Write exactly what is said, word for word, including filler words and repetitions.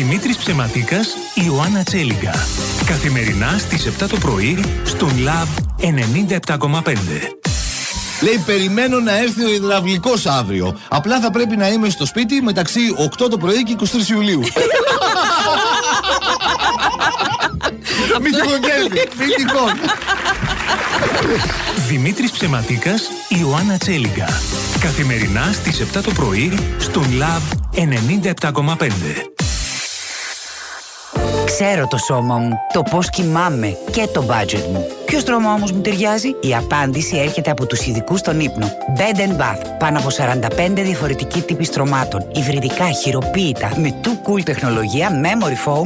Δημήτρης Ψεματίκας, Ιωάννα Τσέλιγκα. Καθημερινά στις επτά το πρωί στον Love ενενήντα επτά κόμμα πέντε. Λέει, περιμένω να έρθει ο υδραυλικός αύριο. Απλά θα πρέπει να είμαι στο σπίτι μεταξύ οκτώ το πρωί και είκοσι τρεις Ιουλίου. Μυθικό κέρδη, μυθικό. Δημήτρης Ψεματίκας, Ιωάννα Τσέλιγκα. Καθημερινά στις επτά το πρωί στον Love ενενήντα επτά κόμμα πέντε. Ξέρω το σώμα μου, το πώς κοιμάμαι και το budget μου. Ποιο στρώμα όμως μου ταιριάζει? Η απάντηση έρχεται από τους ειδικούς στον ύπνο. Bed and Bath. Πάνω από σαράντα πέντε διαφορετικοί τύποι στρωμάτων. Υβριδικά, χειροποίητα, με two cool τεχνολογία, memory foam